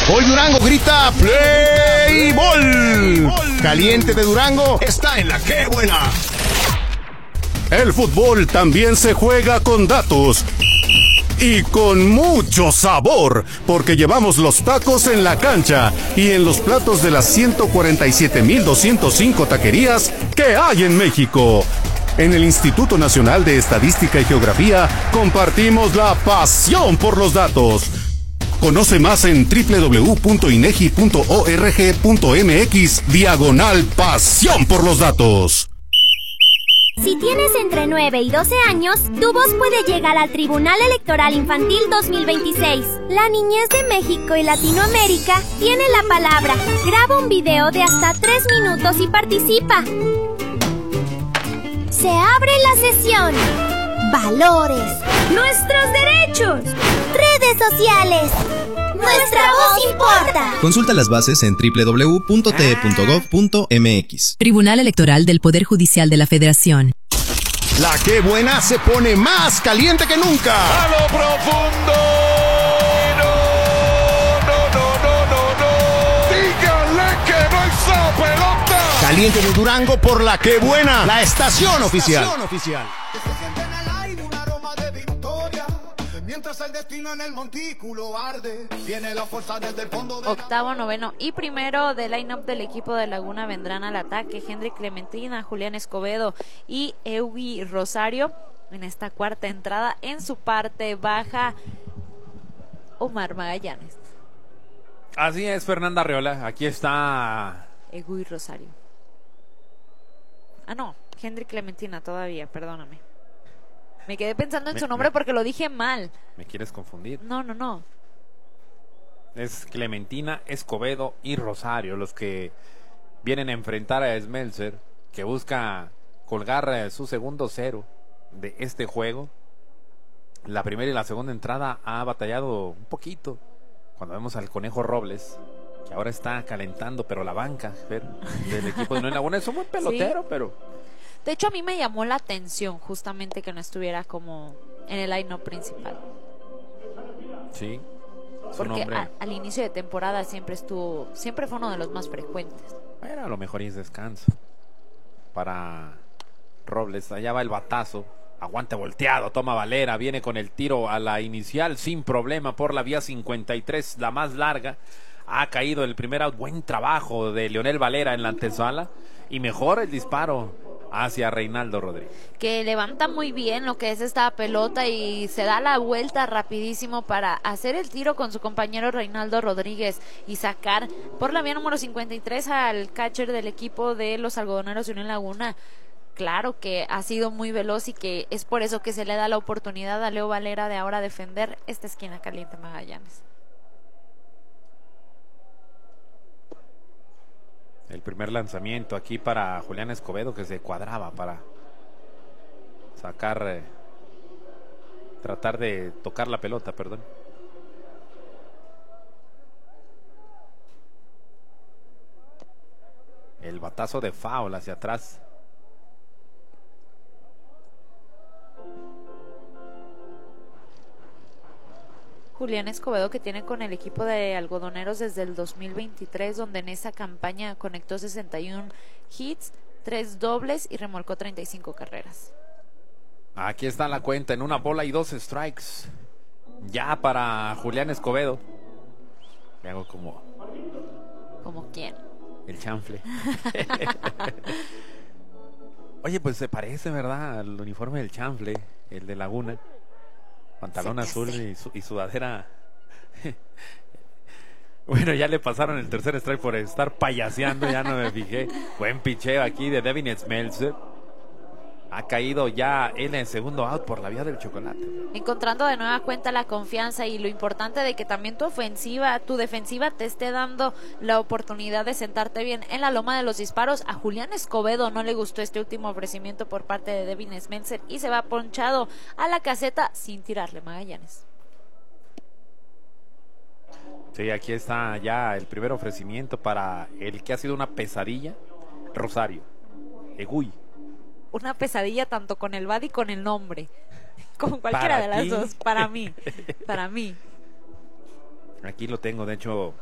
Hoy Durango grita Play Ball. Caliente de Durango está en la Qué Buena. El fútbol también se juega con datos y con mucho sabor, porque llevamos los tacos en la cancha y en los platos de las 147,205 taquerías que hay en México. En el Instituto Nacional de Estadística y Geografía compartimos la pasión por los datos. Conoce más en www.inegi.org.mx/pasión por los datos. Si tienes entre 9 y 12 años, tu voz puede llegar al Tribunal Electoral Infantil 2026. La niñez de México y Latinoamérica tiene la palabra. Graba un video de hasta 3 minutos y participa. Se abre la sesión. Valores. Nuestros derechos. Redes sociales. Nuestra voz importa. Consulta las bases en www.te.gov.mx. Tribunal Electoral del Poder Judicial de la Federación. La Qué Buena se pone más caliente que nunca. ¡A lo profundo! ¡No! ¡Díganle que no esa pelota! Caliente de Durango por La Qué Buena, la estación oficial. El destino en el montículo arde, viene la fuerza desde el fondo de Octavo, noveno y primero del line-up del equipo de Laguna vendrán al ataque Henry Clementina, Julián Escobedo y Eugi Rosario. En esta cuarta entrada, en su parte baja, Omar Magallanes. Así es, Fernanda Arreola. Aquí está Eugi Rosario. No, Henry Clementina todavía, perdóname. Me quedé pensando en su nombre porque lo dije mal. ¿Me quieres confundir? No. Es Clementina, Escobedo y Rosario los que vienen a enfrentar a Smeltzer, que busca colgar su segundo cero de este juego. La primera y la segunda entrada ha batallado un poquito. Cuando vemos al Conejo Robles, que ahora está calentando, pero la banca del equipo de Unión Laguna es un buen pelotero, sí. Pero... De hecho, a mí me llamó la atención justamente que no estuviera como en el line-up principal. Sí. Porque al inicio de temporada siempre fue uno de los más frecuentes. Pero a lo mejor es descanso para Robles. Allá va el batazo. Aguante volteado, toma Valera, viene con el tiro a la inicial sin problema por la vía 53, la más larga. Ha caído el primer out. Buen trabajo de Leonel Valera en la antesala. Y mejor el disparo hacia Reinaldo Rodríguez, que levanta muy bien lo que es esta pelota y se da la vuelta rapidísimo para hacer el tiro con su compañero Reinaldo Rodríguez y sacar por la vía número 53 al catcher del equipo de los Algodoneros de Unión Laguna. Claro que ha sido muy veloz y que es por eso que se le da la oportunidad a Leo Valera de ahora defender esta esquina caliente Magallanes. El primer lanzamiento aquí para Julián Escobedo, que se cuadraba para sacar, tratar de tocar la pelota, perdón. El batazo de foul hacia atrás. Julián Escobedo, que tiene con el equipo de Algodoneros desde el 2023, donde en esa campaña conectó 61 hits, 3 dobles y remolcó 35 carreras. Aquí está la cuenta en 1 bola y 2 strikes. Ya para Julián Escobedo. Le hago como... ¿Como quién? El chanfle. Oye, pues se parece, ¿verdad?, al uniforme del chanfle, el de Laguna. Pantalón azul y sudadera. Bueno, ya le pasaron el tercer strike por estar payaseando, ya no me fijé. Buen picheo aquí de Devin Smeltzer. Ha caído ya él en segundo out por la vía del chocolate. Encontrando de nueva cuenta la confianza y lo importante de que también tu defensiva te esté dando la oportunidad de sentarte bien en la loma de los disparos. A Julián Escobedo no le gustó este último ofrecimiento por parte de Devin Smeltzer y se va ponchado a la caseta sin tirarle Magallanes. Sí, aquí está ya el primer ofrecimiento para el que ha sido una pesadilla, Rosario. Eguy. Una pesadilla tanto con el BAD y con el nombre. Con cualquiera de las dos. Para mí. Aquí lo tengo, de hecho,